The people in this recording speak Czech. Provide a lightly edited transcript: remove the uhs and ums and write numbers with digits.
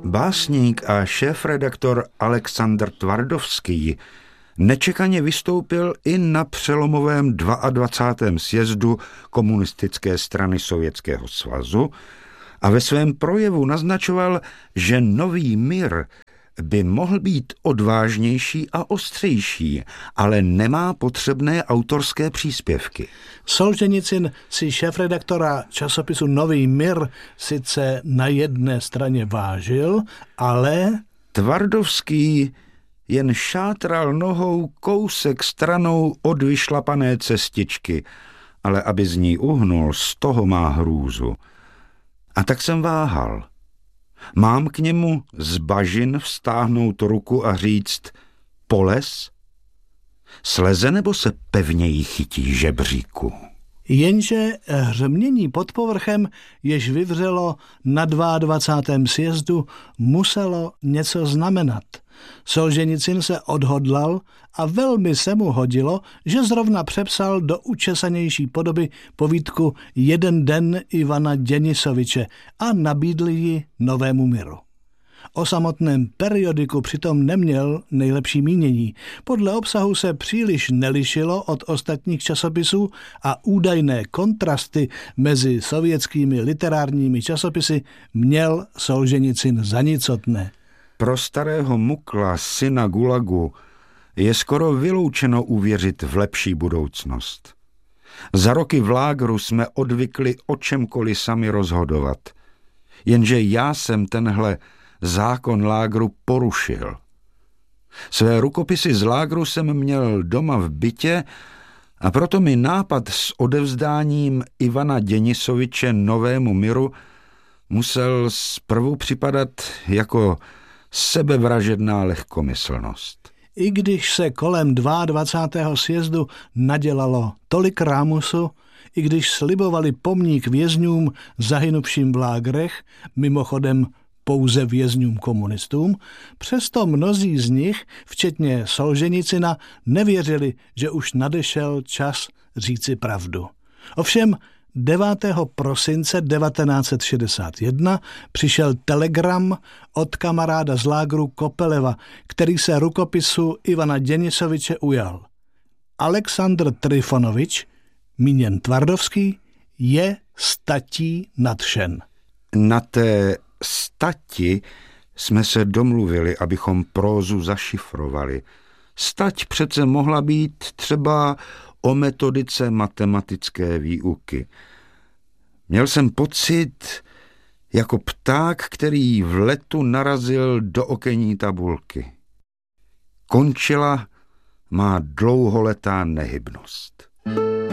Básník a šéfredaktor Alexandr Tvardovský nečekaně vystoupil i na přelomovém 22. sjezdu Komunistické strany Sovětského svazu a ve svém projevu naznačoval, že nový mír by mohl být odvážnější a ostřejší, ale nemá potřebné autorské příspěvky. Solženicyn si šéfredaktora časopisu Nový mír sice na jedné straně vážil, ale Tvardovský jen šátral nohou kousek stranou od vyšlapané cestičky, ale aby z ní uhnul, z toho má hrůzu. A tak jsem váhal. Mám k němu z bažin vztáhnout ruku a říct polez? Sleze nebo se pevněji chytí žebříku? Jenže hřmění pod povrchem, jež vyvřelo na 22. sjezdu, muselo něco znamenat. Solženicyn se odhodlal a velmi se mu hodilo, že zrovna přepsal do učesanější podoby povídku Jeden den Ivana Denisoviče a nabídl ji Novému míru. O samotném periodiku přitom neměl nejlepší mínění. Podle obsahu se příliš nelišilo od ostatních časopisů a údajné kontrasty mezi sovětskými literárními časopisy měl Solženicyn za nicotné. Pro starého Mukla, syna Gulagu, je skoro vyloučeno uvěřit v lepší budoucnost. Za roky v lágru jsme odvykli o čemkoliv sami rozhodovat. Jenže já jsem tenhle zákon lágru porušil. Své rukopisy z lágru jsem měl doma v bytě a proto mi nápad s odevzdáním Ivana Denisoviče Novému míru musel zprvu připadat jako sebevražedná lehkomyslnost. I když se kolem 22. sjezdu nadělalo tolik rámusu, i když slibovali pomník vězňům zahynuvším v lágrech, mimochodem pouze vězňům komunistům, přesto mnozí z nich, včetně Solženicyna, nevěřili, že už nadešel čas říci pravdu. Ovšem 9. prosince 1961 přišel telegram od kamaráda z lágru Kopeleva, který se rukopisu Ivana Denisoviče ujal. Alexandr Trifonovič, míněn Tvardovský, je statí nadšen. Na té stati jsme se domluvili, abychom prózu zašifrovali. Stať přece mohla být třeba o metodice matematické výuky. Měl jsem pocit jako pták, který v letu narazil do okenní tabulky. Končila má dlouholetá nehybnost.